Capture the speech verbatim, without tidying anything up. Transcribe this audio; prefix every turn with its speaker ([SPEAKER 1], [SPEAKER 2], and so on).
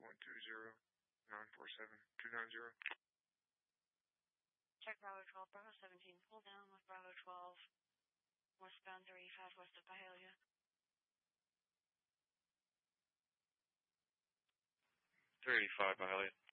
[SPEAKER 1] one two zero nine four seven two nine zero.
[SPEAKER 2] Check Bravo twelve, Bravo seventeen, pull down with Bravo twelve, westbound thirty-five west of Byhalia.
[SPEAKER 1] thirty-five Byhalia.